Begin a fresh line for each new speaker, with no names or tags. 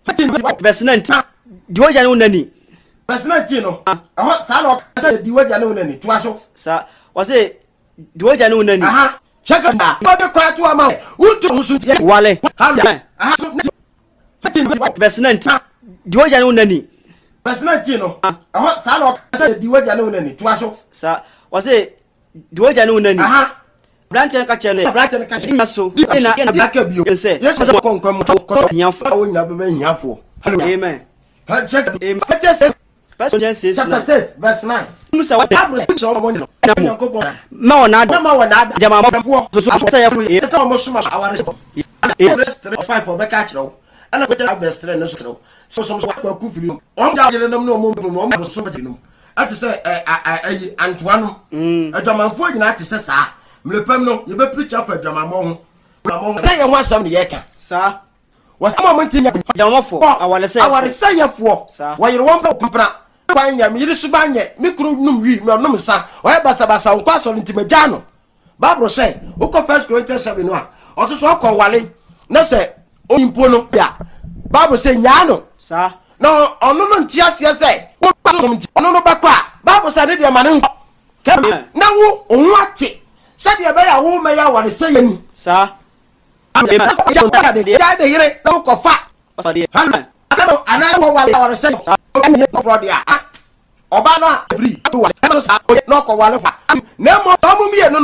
verse 19 di waja ne unani
verse 19 no sa na say di waja ne unani to aso
sa wa say di waja ne unani
check na ba be kwa to ama unto musu
wale verse 19 di waja ne unani
verse 19 no sa na say di waja ne unani to aso
sa wa say di waja ne unani branch na kache ne ina so ina
aka bio
say
yes ko nyafo o nya be nyafo
amen
check
Genesis
chapter 6 verse 9
musa wa ma wona ada jama mo so say
yes ka mo suma aware 5 for be ka kire ana ko tell verse 3 no so kire so ko ku firi on ja gele nam no mo mo so be no ati say ayi antoano adwamanfo nyina ati say sa mlepam no ye be preacher for adwamanmo ho na ye ho asam ne ye ka
sa
was moment nya
adwamanfo awale say
yefo wa yere won kompra kwanya mi yiri subanye mi kuru num wi mi onum sa o ye basa nkwa so ntimaja no bible say uko 1 Corinthians 7 no a oso ko wale na say oyimpo no ya bible say nya no
sa
no onu no ntia sia say onu no bakwa bible say ne de ma ne na wo onwu ate say de be ya wo me ya wale say yani
sa
ya de yire na ko fa ana wo wale say oba no free to wale no sa no ko wale fa na mo mi